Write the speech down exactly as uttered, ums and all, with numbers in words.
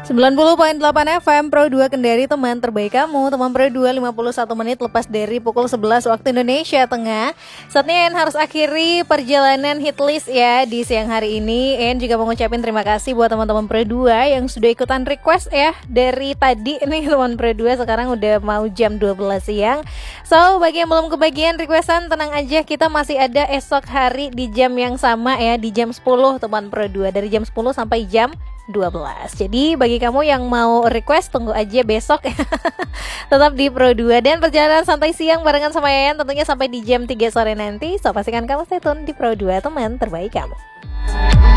sembilan puluh koma delapan F M Pro dua Kendari, teman terbaik kamu. Teman Pro dua, lima puluh satu menit lepas dari pukul sebelas waktu Indonesia Tengah. Saatnya En harus akhiri perjalanan hitlist ya di siang hari ini. En juga mau ngucapin terima kasih buat teman-teman Pro dua yang sudah ikutan request ya. Dari tadi nih teman Pro dua, sekarang udah mau jam dua belas siang. So, bagi yang belum kebagian requestan, tenang aja, kita masih ada esok hari di jam yang sama ya, di jam sepuluh teman Pro dua, dari jam sepuluh sampai jam dua belas. Jadi bagi kamu yang mau request, tunggu aja besok ya. Tetap di Pro dua dan perjalanan santai siang barengan sama Yayan tentunya sampai di jam tiga sore nanti. So pastikan kamu stay tune di Pro dua, teman terbaik kamu.